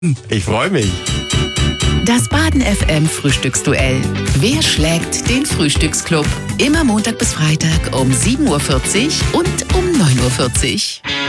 Ich freue mich. Das Baden FM Frühstücksduell. Wer schlägt den Frühstücksclub? Immer Montag bis Freitag um 7.40 Uhr und um 9.40 Uhr.